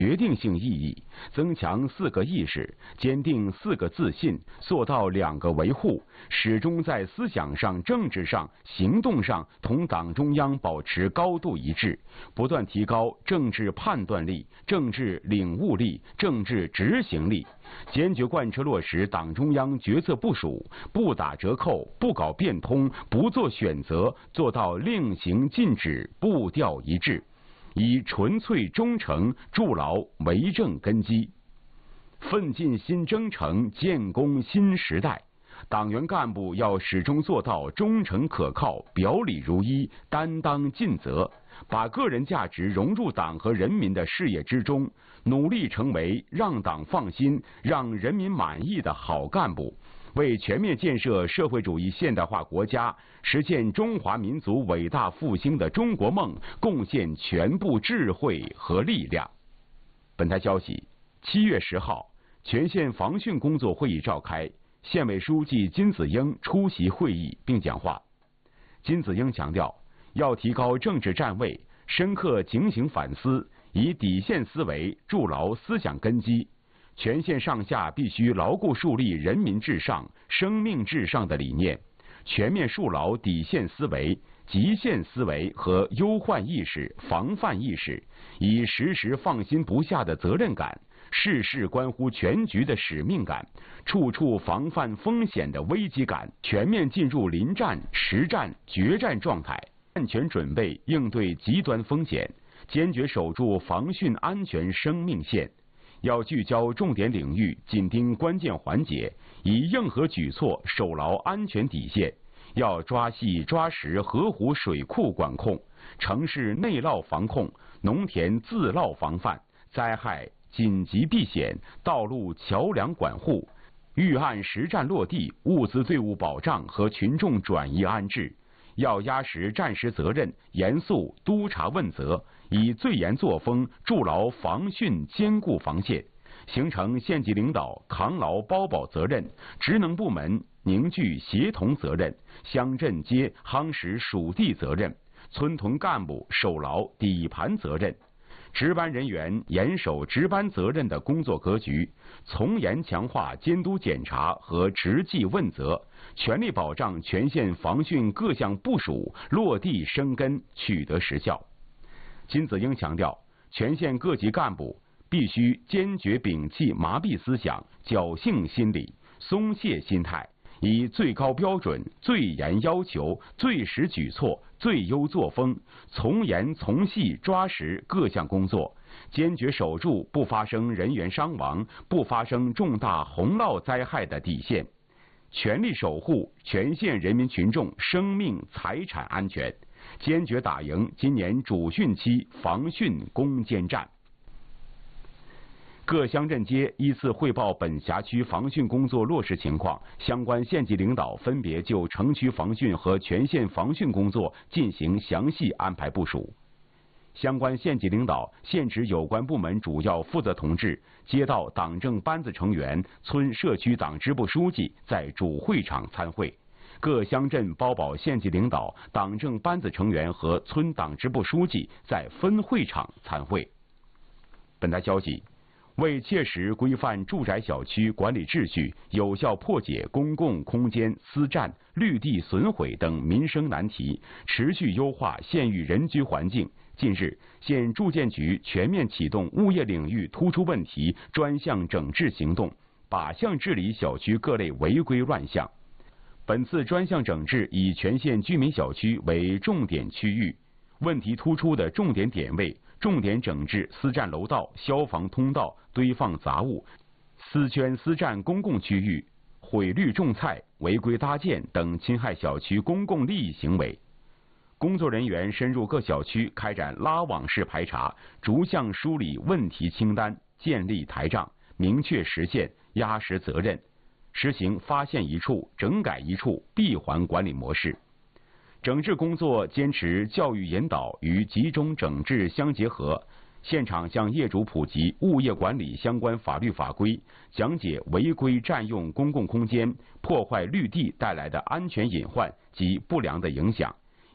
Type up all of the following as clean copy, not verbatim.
决定性意义，增强4个意识，坚定4个自信，做到2个维护，始终在思想上、政治上、行动上同党中央保持高度一致，不断提高政治判断力、政治领悟力、政治执行力，坚决贯彻落实党中央决策部署，不打折扣，不搞变通，不做选择，做到令行禁止，步调一致。以纯粹忠诚筑牢为政根基，奋进新征程，建功新时代。党员干部要始终做到忠诚可靠、表里如一、担当尽责，把个人价值融入党和人民的事业之中，努力成为让党放心、让人民满意的好干部。为全面建设社会主义现代化国家，实现中华民族伟大复兴的中国梦贡献全部智慧和力量。本台消息，7月10号，全县防汛工作会议召开，县委书记金子英出席会议并讲话。金子英强调，要提高政治站位，深刻警醒反思，以底线思维筑牢思想根基。全县上下必须牢固树立人民至上、生命至上的理念，全面树牢底线思维、极限思维和忧患意识、防范意识，以时时放心不下的责任感、事事关乎全局的使命感、处处防范风险的危机感，全面进入临战、实战、决战状态，万全准备应对极端风险，坚决守住防汛安全生命线。要聚焦重点领域，紧盯关键环节，以硬核举措守牢安全底线。要抓细抓实河湖水库管控，城市内涝防控，农田自涝防范，灾害紧急避险，道路桥梁管护，预案实战落地，物资队伍保障和群众转移安置。要压实战时责任，严肃督查问责，以最严作风筑牢防汛坚固防线，形成县级领导扛牢包保责任，职能部门凝聚协同责任，乡镇街夯实属地责任，村屯干部守牢底盘责任。值班人员严守值班责任的工作格局，从严强化监督检查和执纪问责，全力保障全县防汛各项部署落地生根，取得实效。金子英强调，全县各级干部必须坚决摒弃麻痹思想、侥幸心理、松懈心态，以最高标准、最严要求、最实举措、最优作风，从严从细抓实各项工作，坚决守住不发生人员伤亡、不发生重大洪涝灾害的底线，全力守护全县人民群众生命财产安全，坚决打赢今年主汛期防汛攻坚战。各乡镇街依次汇报本辖区防汛工作落实情况，相关县级领导分别就城区防汛和全县防汛工作进行详细安排部署。相关县级领导、县直有关部门主要负责同志、街道党政班子成员、村社区党支部书记在主会场参会，各乡镇包保县级领导、党政班子成员和村党支部书记在分会场参会。本台消息，为切实规范住宅小区管理秩序，有效破解公共空间私占、绿地损毁等民生难题，持续优化县域人居环境，近日，县住建局全面启动物业领域突出问题专项整治行动，靶向治理小区各类违规乱象。本次专项整治以全县居民小区为重点区域，问题突出的重点点位，重点整治私占楼道、消防通道、堆放杂物、私圈私占公共区域、毁绿种菜、违规搭建等侵害小区公共利益行为。工作人员深入各小区开展拉网式排查，逐项梳理问题清单，建立台账，明确实现，压实责任，实行发现一处、整改一处闭环管理模式。整治工作坚持教育引导与集中整治相结合，现场向业主普及物业管理相关法律法规，讲解违规占用公共空间、破坏绿地带来的安全隐患及不良的影响，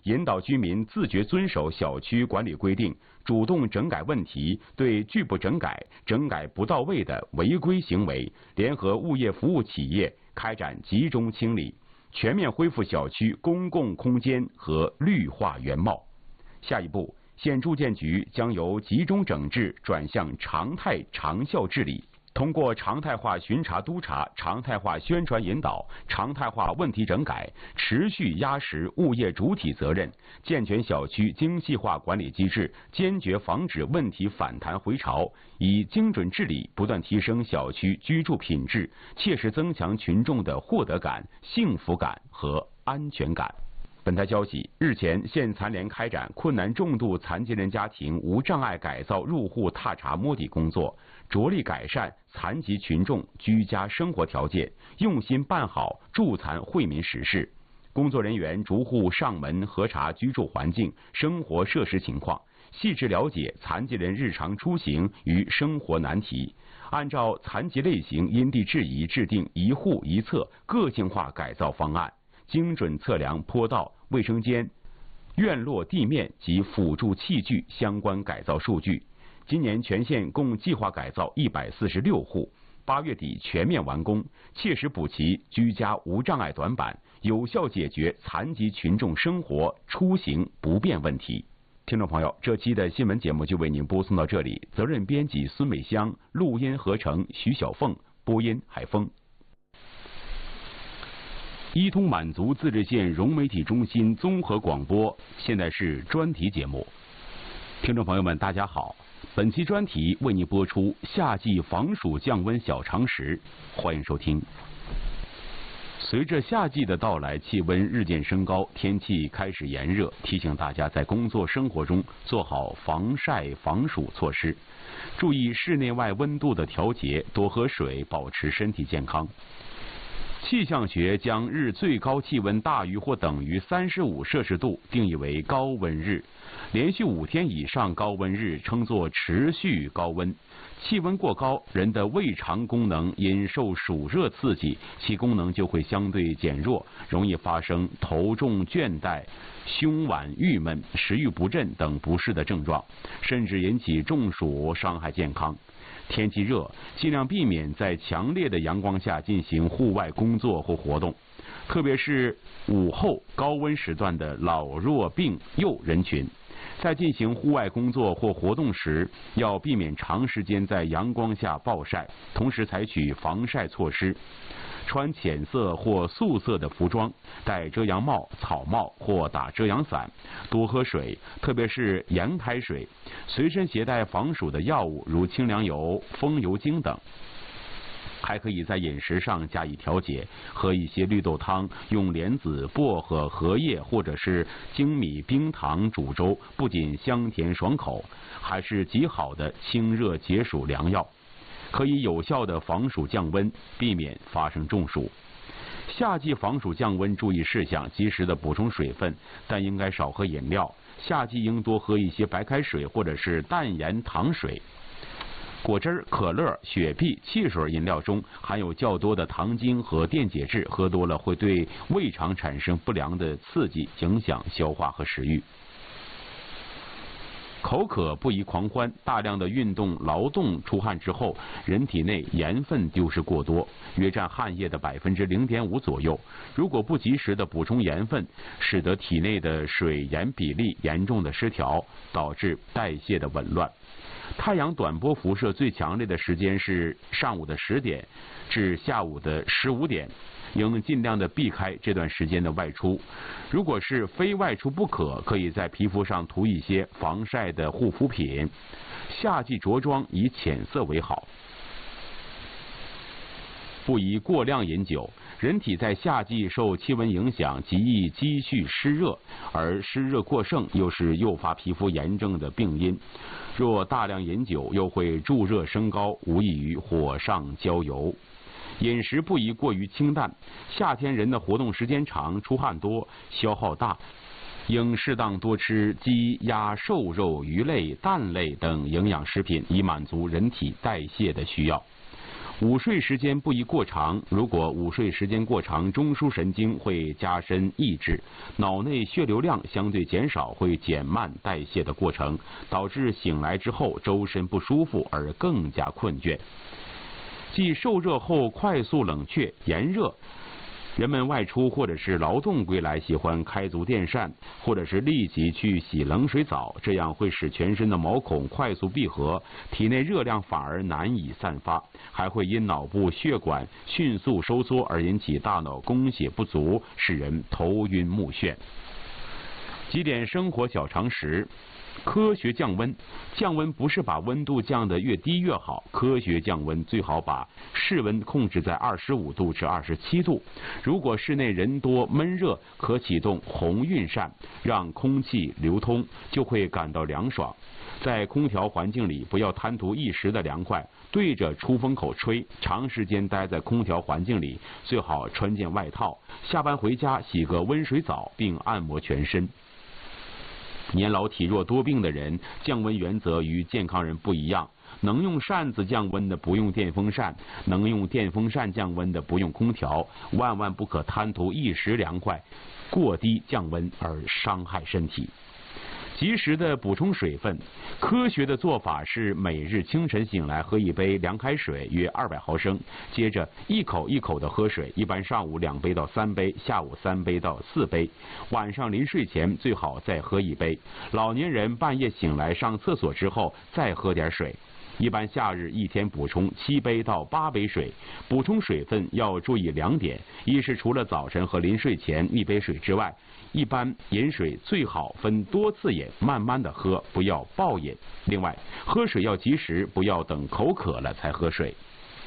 引导居民自觉遵守小区管理规定，主动整改问题，对拒不整改、整改不到位的违规行为，联合物业服务企业开展集中清理，全面恢复小区公共空间和绿化原貌。下一步，县住建局将由集中整治转向常态长效治理，通过常态化巡查督查、常态化宣传引导、常态化问题整改，持续压实物业主体责任，健全小区精细化管理机制，坚决防止问题反弹回潮，以精准治理不断提升小区居住品质，切实增强群众的获得感、幸福感和安全感。本台消息，日前，县残联开展困难重度残疾人家庭无障碍改造入户踏查摸底工作，着力改善残疾群众居家生活条件，用心办好助残惠民实事。工作人员逐户上门核查居住环境、生活设施情况，细致了解残疾人日常出行与生活难题，按照残疾类型因地制宜制定一户一策个性化改造方案，精准测量坡道、卫生间、院落地面及辅助器具相关改造数据。今年全县共计划改造146户，8月底全面完工，切实补齐居家无障碍短板，有效解决残疾群众生活出行不便问题。听众朋友，这期的新闻节目就为您播送到这里，责任编辑孙美香，录音合成徐小凤，播音海峰。一通满族自治县融媒体中心综合广播，现在是专题节目。听众朋友们，大家好，本期专题为您播出夏季防暑降温小常识，欢迎收听。随着夏季的到来，气温日渐升高，天气开始炎热，提醒大家在工作生活中做好防晒防暑措施，注意室内外温度的调节，多喝水，保持身体健康。气象学将日最高气温大于或等于35摄氏度定义为高温日，连续5天以上高温日称作持续高温。气温过高，人的胃肠功能因受暑热刺激，其功能就会相对减弱，容易发生头重倦怠、胸脘郁闷、食欲不振等不适的症状，甚至引起中暑，伤害健康。天气热，尽量避免在强烈的阳光下进行户外工作或活动，特别是午后高温时段的老弱病幼人群。在进行户外工作或活动时，要避免长时间在阳光下暴晒，同时采取防晒措施。穿浅色或素色的服装，戴遮阳帽、草帽或打遮阳伞，多喝水，特别是盐开水，随身携带防暑的药物，如清凉油、风油精等。还可以在饮食上加以调节，喝一些绿豆汤，用莲子、薄荷、荷叶或者是粳米、冰糖煮粥，不仅香甜爽口，还是极好的清热解暑良药，可以有效的防暑降温，避免发生中暑。夏季防暑降温注意事项：及时的补充水分，但应该少喝饮料。夏季应多喝一些白开水或者是淡盐糖水。果汁、可乐、雪碧、汽水饮料中含有较多的糖精和电解质，喝多了会对胃肠产生不良的刺激，影响消化和食欲。口渴不宜狂欢，大量的运动劳动出汗之后，人体内盐分丢失过多，约占汗液的0.5%左右。如果不及时的补充盐分，使得体内的水盐比例严重的失调，导致代谢的紊乱。太阳短波辐射最强烈的时间是上午的10点至下午的15点，应尽量的避开这段时间的外出。如果是非外出不可，可以在皮肤上涂一些防晒的护肤品。夏季着装以浅色为好。不宜过量饮酒，人体在夏季受气温影响，极易积蓄湿热，而湿热过盛又是诱发皮肤炎症的病因。若大量饮酒，又会助热升高，无异于火上浇油。饮食不宜过于清淡，夏天人的活动时间长，出汗多，消耗大，应适当多吃鸡、鸭、瘦肉、鱼类、蛋类等营养食品，以满足人体代谢的需要。 午睡时间不宜过长，如果午睡时间过长，中枢神经会加深抑制，脑内血流量相对减少，会减慢代谢的过程，导致醒来之后周身不舒服而更加困倦。即受热后快速冷却、炎热。人们外出或者是劳动归来，喜欢开足电扇，或者是立即去洗冷水澡，这样会使全身的毛孔快速闭合，体内热量反而难以散发，还会因脑部血管迅速收缩而引起大脑供血不足，使人头晕目眩。几点生活小常识。科学降温，降温不是把温度降得越低越好，科学降温最好把室温控制在25度至27度。如果室内人多闷热，可启动红晕扇，让空气流通，就会感到凉爽。在空调环境里，不要贪图一时的凉快，对着出风口吹，长时间待在空调环境里，最好穿件外套。下班回家洗个温水澡，并按摩全身。年老体弱多病的人，降温原则与健康人不一样。能用扇子降温的不用电风扇，能用电风扇降温的不用空调，万万不可贪图一时凉快，过低降温而伤害身体。及时的补充水分，科学的做法是每日清晨醒来喝一杯凉开水，约200毫升，接着一口一口的喝水，一般上午2杯到3杯，下午3杯到4杯，晚上临睡前最好再喝1杯。老年人半夜醒来上厕所之后再喝点水。一般夏日一天补充7杯到8杯水，补充水分要注意2点：一是除了早晨和临睡前1杯水之外，一般饮水最好分多次饮，慢慢的喝，不要暴饮。另外，喝水要及时，不要等口渴了才喝水。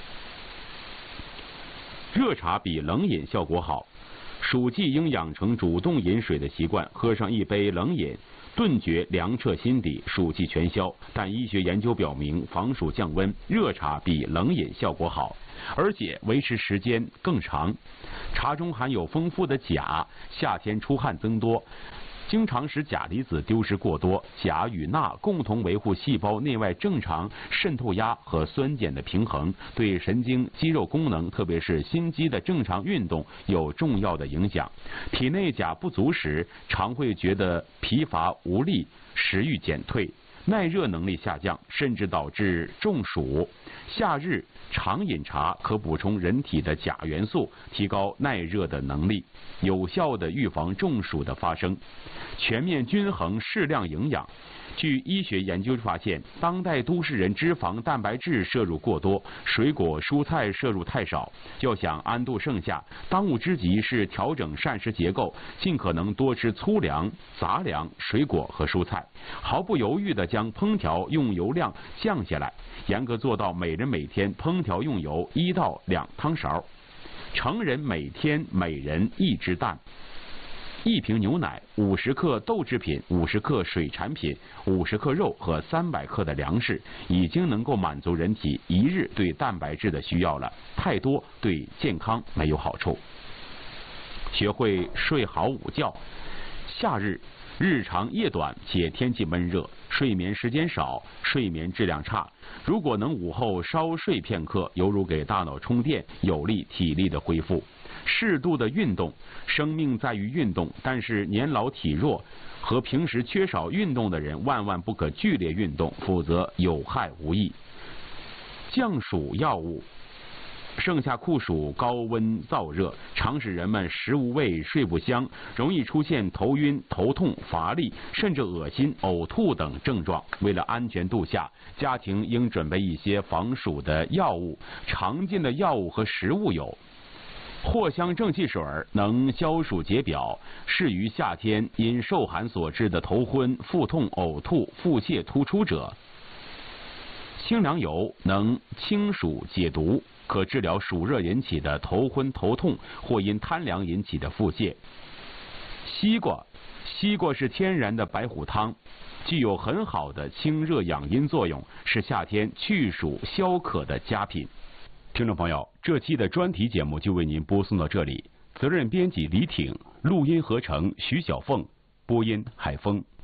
热茶比冷饮效果好，暑季应养成主动饮水的习惯，喝上1杯冷饮，顿觉凉彻心底，暑气全消。但医学研究表明，防暑降温，热茶比冷饮效果好，而且维持时间更长。茶中含有丰富的钾，夏天出汗增多，经常使钾离子丢失过多。钾与钠共同维护细胞内外正常渗透压和酸碱的平衡，对神经肌肉功能，特别是心肌的正常运动有重要的影响。体内钾不足时，常会觉得疲乏无力，食欲减退，耐热能力下降，甚至导致中暑。夏日常饮茶可补充人体的钾元素，提高耐热的能力，有效的预防中暑的发生。全面均衡适量营养。据医学研究发现，当代都市人脂肪、蛋白质摄入过多，水果、蔬菜摄入太少。要想安度盛夏，当务之急是调整膳食结构，尽可能多吃粗粮、杂粮、水果和蔬菜，毫不犹豫地将烹调用油量降下来，严格做到每人每天烹调用油1到2汤勺，成人每天每人1只蛋。1瓶牛奶、50克豆制品、50克水产品、50克肉和300克的粮食，已经能够满足人体一日对蛋白质的需要了。太多对健康没有好处。学会睡好午觉。夏日日长夜短，且天气闷热，睡眠时间少，睡眠质量差。如果能午后稍睡片刻，犹如给大脑充电，有利体力的恢复。适度的运动，生命在于运动，但是年老体弱和平时缺少运动的人，万万不可剧烈运动，否则有害无益。降暑药物。盛夏酷暑，高温燥热，常使人们食无味、睡不香，容易出现头晕、头痛、乏力，甚至恶心、呕吐等症状。为了安全度夏，家庭应准备一些防暑的药物。常见的药物和食物有：藿香正气水能消暑解表，适于夏天因受寒所致的头昏、腹痛、呕吐、腹泻突出者。清凉油能清暑解毒，可治疗暑热引起的头昏头痛或因贪凉引起的腹泻。西瓜是天然的白虎汤，具有很好的清热养阴作用，是夏天去暑消渴的佳品。听众朋友，这期的专题节目就为您播送到这里，责任编辑李挺，录音合成徐小凤，播音海峰。